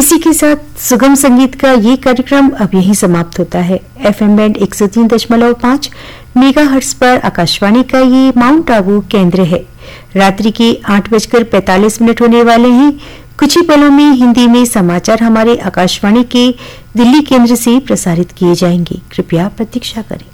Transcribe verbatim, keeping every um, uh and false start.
इसी के साथ सुगम संगीत का ये कार्यक्रम अब यहीं समाप्त होता है। एफएम बैंड एक सौ तीन दशमलव पाँच मेगाहर्ट्ज पर आकाशवाणी का ये माउंट आबू केंद्र है। रात्रि के आठ बजकर पैंतालीस मिनट होने वाले हैं। कुछ ही पलों में हिंदी में समाचार हमारे आकाशवाणी के दिल्ली केंद्र से प्रसारित किए जाएंगे। कृपया प्रतीक्षा करें।